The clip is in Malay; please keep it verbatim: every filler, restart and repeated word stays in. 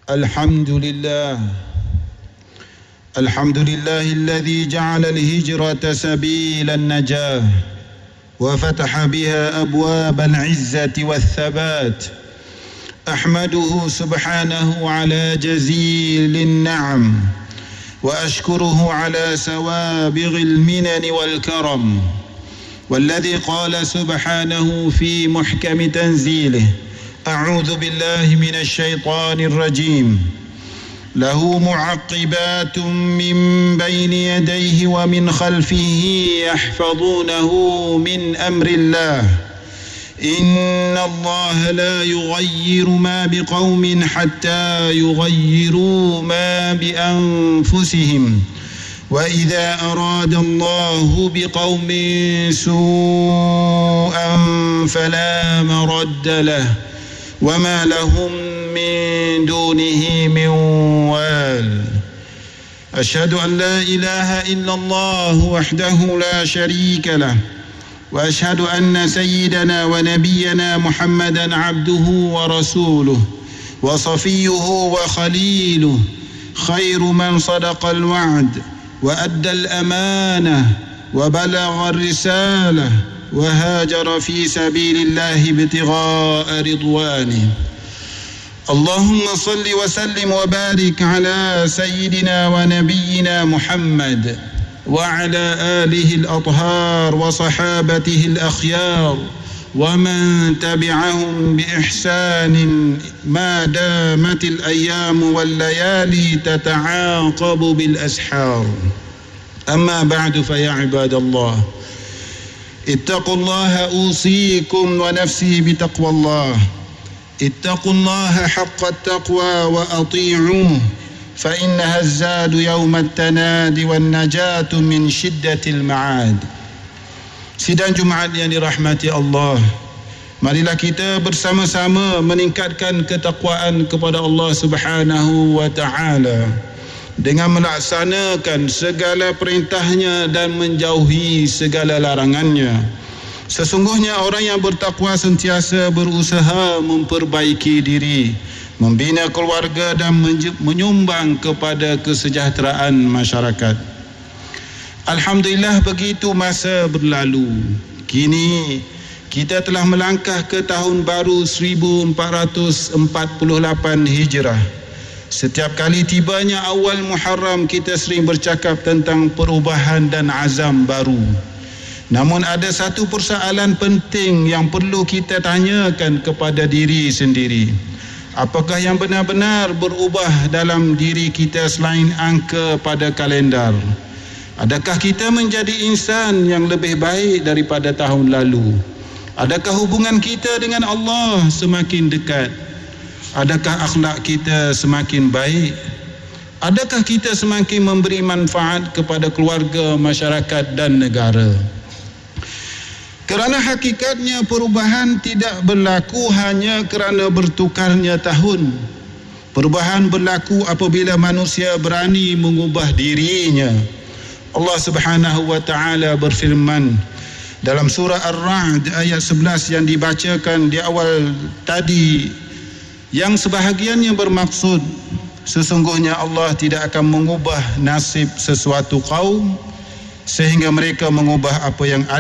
الحمد لله الحمد لله الذي جعل الهجرة سبيل النجاة وفتح بها أبواب العزة والثبات. أحمده سبحانه على جزيل النعم وأشكره على سوابغ المنن والكرم. والذي قال سبحانه في محكم تنزيله: أعوذ بالله من الشيطان الرجيم، له معقبات من بين يديه ومن خلفه يحفظونه من أمر الله إن الله لا يغير ما بقوم حتى يغيروا ما بأنفسهم وإذا أراد الله بقوم سوءا فلا مرد له وما لهم من دونه من وال. أشهد أن لا إله إلا الله وحده لا شريك له وأشهد أن سيدنا ونبينا محمدا عبده ورسوله وصفيه وخليله، خير من صدق الوعد وأدى الأمانة وبلغ الرسالة وهاجر في سبيل الله ابتغاء رضوانه. اللهم صل وسلم وبارك على سيدنا ونبينا محمد وعلى آله الأطهار وصحابته الأخيار ومن تبعهم بإحسان ما دامت الأيام والليالي تتعاقب بالأسحار. أما بعد، فيا عباد الله، اتقوا الله أوصيكم ونفسي بتقوى الله. اتقوا الله حق التقوى وأطيعوه فإنها الزاد يوم التناد والنجاة من شدة المعاد. Sidang Jumaat yang dirahmati Allah, marilah kita bersama-sama meningkatkan ketakwaan kepada Allah Subhanahu wa Ta'ala dengan melaksanakan segala perintahnya dan menjauhi segala larangannya. Sesungguhnya orang yang bertakwa sentiasa berusaha memperbaiki diri, membina keluarga dan menyumbang kepada kesejahteraan masyarakat. Alhamdulillah, begitu masa berlalu. Kini kita telah melangkah ke tahun baru seribu empat ratus empat puluh lapan Hijrah. Setiap kali tibanya awal Muharram, kita sering bercakap tentang perubahan dan azam baru. Namun ada satu persoalan penting yang perlu kita tanyakan kepada diri sendiri. Apakah yang benar-benar berubah dalam diri kita selain angka pada kalendar? Adakah kita menjadi insan yang lebih baik daripada tahun lalu? Adakah hubungan kita dengan Allah semakin dekat? Adakah akhlak kita semakin baik? Adakah kita semakin memberi manfaat kepada keluarga, masyarakat dan negara? Kerana hakikatnya perubahan tidak berlaku hanya kerana bertukarnya tahun. Perubahan berlaku apabila manusia berani mengubah dirinya. Allah Subhanahu wa Ta'ala berfirman dalam surah Ar-Ra'd ayat sebelas yang dibacakan di awal tadi, yang sebahagiannya bermaksud sesungguhnya Allah tidak akan mengubah nasib sesuatu kaum sehingga mereka mengubah apa yang ada